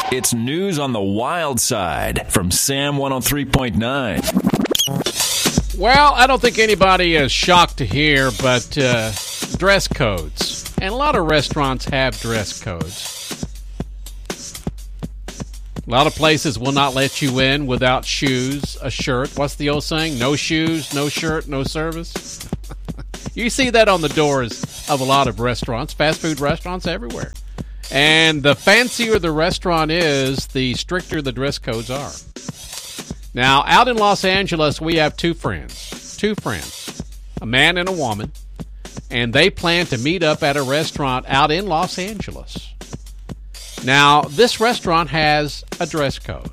It's news on the wild side from Sam 103.9. Well, I don't think anybody is shocked to hear, but dress codes. And a lot of restaurants have dress codes. A lot of places will not let you in without shoes, a shirt. What's the old saying? No shoes, no shirt, no service. You see that on the doors of a lot of restaurants, fast food restaurants everywhere. And the fancier the restaurant is, the stricter the dress codes are. Now, out in Los Angeles, we have two friends, a man and a woman, and they plan to meet up at a restaurant out in Los Angeles. Now, this restaurant has a dress code.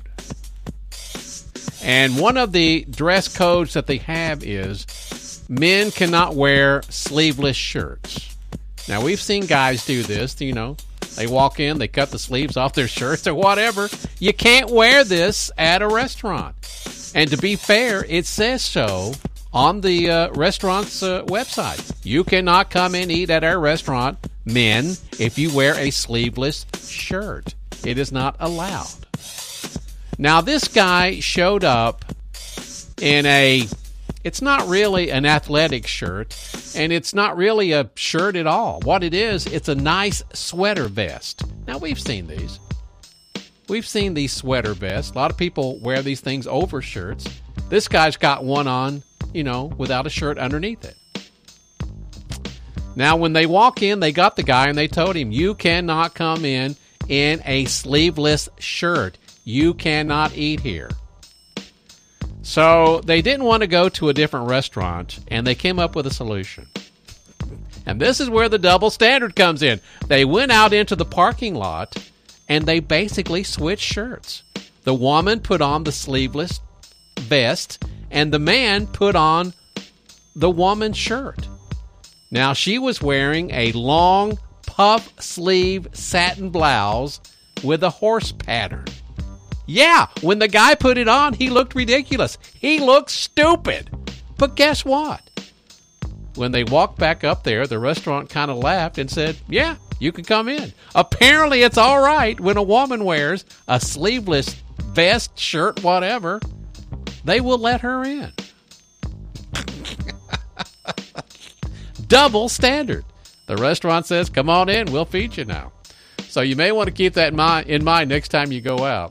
And one of the dress codes that they have is men cannot wear sleeveless shirts. Now, we've seen guys do this, you know. They walk in, they cut the sleeves off their shirts or whatever. You can't wear this at a restaurant. And to be fair, it says so on the restaurant's website. You cannot come and eat at our restaurant, men, if you wear a sleeveless shirt. It is not allowed. Now, this guy showed up in it's not really an athletic shirt, and it's not really a shirt at all. What it is, it's a nice sweater vest. Now, we've seen these. We've seen these sweater vests. A lot of people wear these things over shirts. This guy's got one on, you know, without a shirt underneath it. Now, when they walk in, they got the guy, and they told him, you cannot come in a sleeveless shirt. You cannot eat here. So they didn't want to go to a different restaurant, and they came up with a solution. And this is where the double standard comes in. They went out into the parking lot, and they basically switched shirts. The woman put on the sleeveless vest, and the man put on the woman's shirt. Now, she was wearing a long puff sleeve satin blouse with a horse pattern. Yeah, when the guy put it on, he looked ridiculous. He looked stupid. But guess what? When they walked back up there, the restaurant kind of laughed and said, yeah, you can come in. Apparently, it's all right when a woman wears a sleeveless vest, shirt, whatever. They will let her in. Double standard. The restaurant says, come on in, we'll feed you now. So you may want to keep that in mind next time you go out.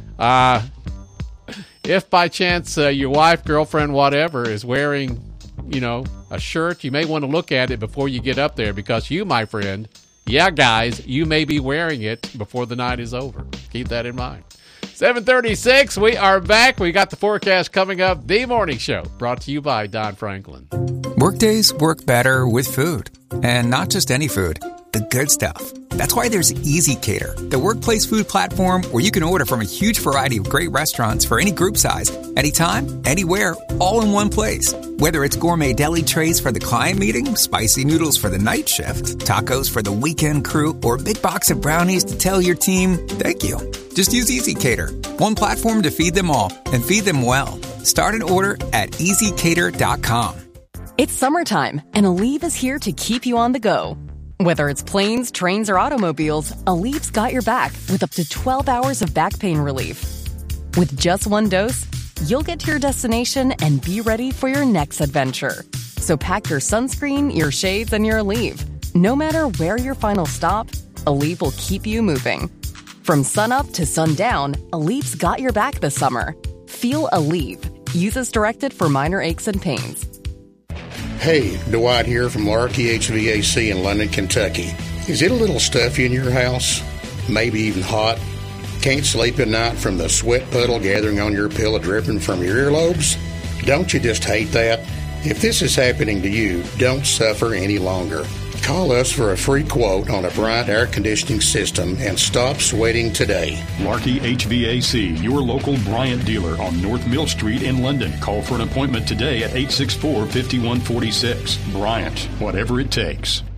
If by chance your wife, girlfriend, whatever is wearing, you know, a shirt, you may want to look at it before you get up there, because you, my friend, yeah, guys, you may be wearing it before the night is over. Keep that in mind. 7:36, we are back. We got the forecast coming up. The Morning Show, brought to you by Don Franklin. Workdays work better with food, and not just any food, the good stuff. That's why there's EasyCater, the workplace food platform where you can order from a huge variety of great restaurants for any group size, anytime, anywhere, all in one place. Whether it's gourmet deli trays for the client meeting, spicy noodles for the night shift, tacos for the weekend crew, or a big box of brownies to tell your team, thank you. Just use EasyCater, one platform to feed them all and feed them well. Start an order at easycater.com. It's summertime, and Aleve is here to keep you on the go. Whether it's planes, trains, or automobiles, Aleve's got your back with up to 12 hours of back pain relief. With just one dose, you'll get to your destination and be ready for your next adventure. So pack your sunscreen, your shades, and your Aleve. No matter where your final stop, Aleve will keep you moving. From sunup to sundown, Aleve's got your back this summer. Feel Aleve. Use as directed for minor aches and pains. Hey, Dwight here from Larky HVAC in London, Kentucky. Is it a little stuffy in your house? Maybe even hot? Can't sleep at night from the sweat puddle gathering on your pillow dripping from your earlobes? Don't you just hate that? If this is happening to you, don't suffer any longer. Call us for a free quote on a Bryant air conditioning system and stop sweating today. Larky HVAC, your local Bryant dealer on North Mill Street in London. Call for an appointment today at 864-5146. Bryant, whatever it takes.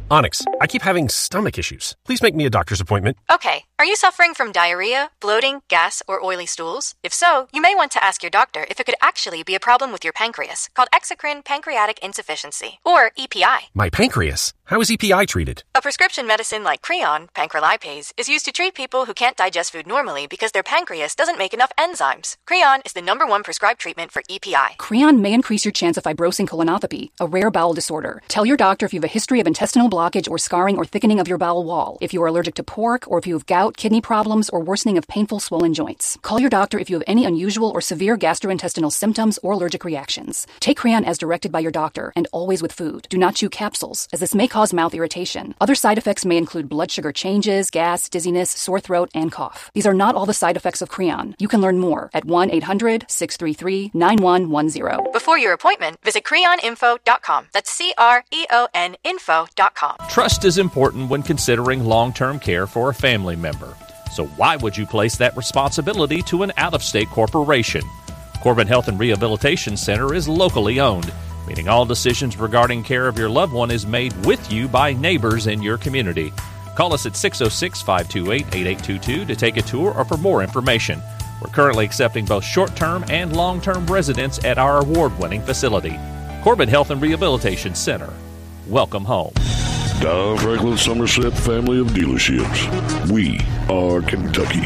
Onyx, I keep having stomach issues. Please make me a doctor's appointment. Okay, are you suffering from diarrhea, bloating, gas, or oily stools? If so, you may want to ask your doctor if it could actually be a problem with your pancreas, called exocrine pancreatic insufficiency, or EPI. My pancreas? How is EPI treated? A prescription medicine like Creon, pancrelipase, is used to treat people who can't digest food normally because their pancreas doesn't make enough enzymes. Creon is the #1 prescribed treatment for EPI. Creon may increase your chance of fibrosing colonopathy, a rare bowel disorder. Tell your doctor if you have a history of intestinal blockage or scarring or thickening of your bowel wall, if you are allergic to pork, or if you have gout, kidney problems, or worsening of painful swollen joints. Call your doctor if you have any unusual or severe gastrointestinal symptoms or allergic reactions. Take Creon as directed by your doctor, and always with food. Do not chew capsules, as this may cause mouth irritation. Other side effects may include blood sugar changes, gas, dizziness, sore throat, and cough. These are not all the side effects of Creon. You can learn more at 1-800-633-9110. Before your appointment, visit creoninfo.com. That's CREON info.com. Trust is important when considering long-term care for a family member. So why would you place that responsibility to an out-of-state corporation? Corbin Health and Rehabilitation Center is locally owned, meaning all decisions regarding care of your loved one is made with you by neighbors in your community. Call us at 606-528-8822 to take a tour or for more information. We're currently accepting both short-term and long-term residents at our award-winning facility. Corbin Health and Rehabilitation Center. Welcome home. Don Franklin Somerset family of dealerships. We are Kentucky.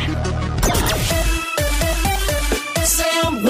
Sam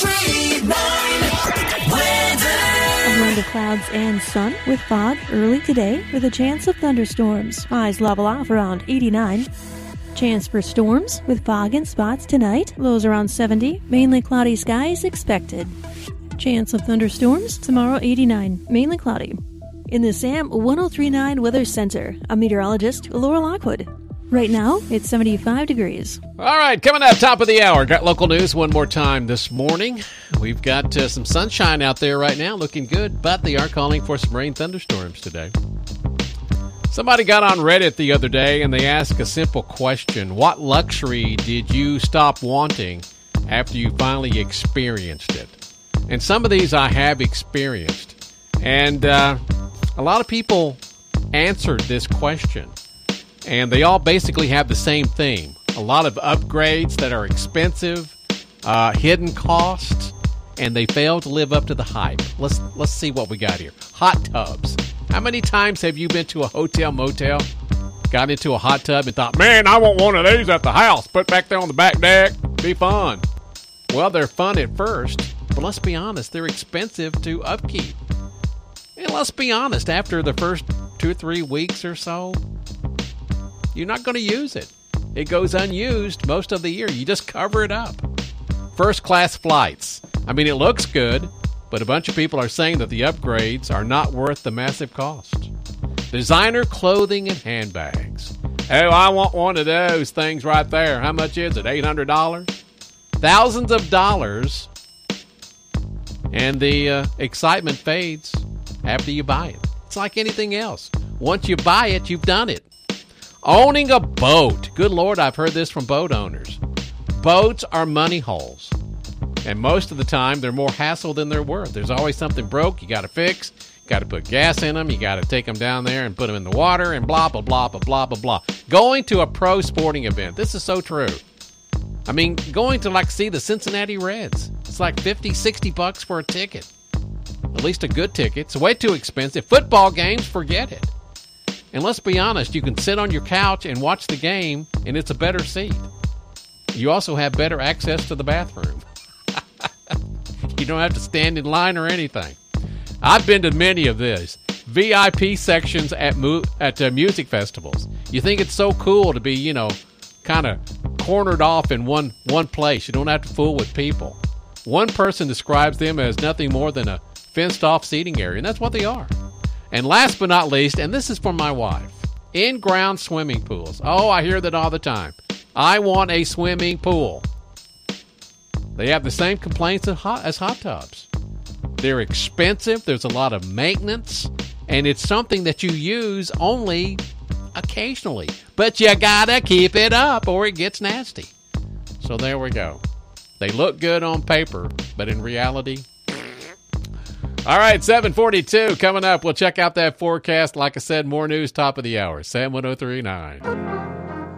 103.9 weather. A blend of clouds and sun with fog early today with a chance of thunderstorms. Highs level off around 89. Chance for storms with fog in spots tonight. Lows around 70. Mainly cloudy skies expected. Chance of thunderstorms tomorrow 89. Mainly cloudy. In the SAM 103.9 Weather Center, I'm meteorologist Laura Lockwood. Right now, it's 75 degrees. All right, coming up top of the hour, got local news one more time this morning. We've got some sunshine out there right now, looking good, but they are calling for some rain thunderstorms today. Somebody got on Reddit the other day, and they asked a simple question. What luxury did you stop wanting after you finally experienced it? And some of these I have experienced. And a lot of people answered this question. And they all basically have the same theme. A lot of upgrades that are expensive, hidden costs, and they fail to live up to the hype. Let's see what we got here. Hot tubs. How many times have you been to a hotel, motel, got into a hot tub and thought, man, I want one of these at the house. Put back there on the back deck. Be fun. Well, they're fun at first, but let's be honest, they're expensive to upkeep. And let's be honest, after the first 2 or 3 weeks or so, you're not going to use it. It goes unused most of the year. You just cover it up. First-class flights. I mean, it looks good, but a bunch of people are saying that the upgrades are not worth the massive cost. Designer clothing and handbags. Oh, I want one of those things right there. How much is it? $800? Thousands of dollars. And the excitement fades after you buy it. It's like anything else. Once you buy it, you've done it. Owning a boat. Good Lord, I've heard this from boat owners. Boats are money holes. And most of the time, they're more hassle than they're worth. There's always something broke you got to fix. You got to put gas in them. You got to take them down there and put them in the water and blah, blah, blah, blah, blah, blah, blah. Going to a pro sporting event. This is so true. I mean, going to see the Cincinnati Reds. It's like $50, $60 for a ticket. At least a good ticket. It's way too expensive. Football games, forget it. And let's be honest, you can sit on your couch and watch the game, and it's a better seat. You also have better access to the bathroom. You don't have to stand in line or anything. I've been to many of these VIP sections at music festivals. You think it's so cool to be, kind of cornered off in one place. You don't have to fool with people. One person describes them as nothing more than a fenced-off seating area, and that's what they are. And last but not least, and this is for my wife, in-ground swimming pools. Oh, I hear that all the time. I want a swimming pool. They have the same complaints as hot tubs. They're expensive, there's a lot of maintenance, and it's something that you use only occasionally. But you gotta keep it up or it gets nasty. So there we go. They look good on paper, but in reality... All right, 7:42 coming up. We'll check out that forecast. Like I said, more news top of the hour. Sam 1039.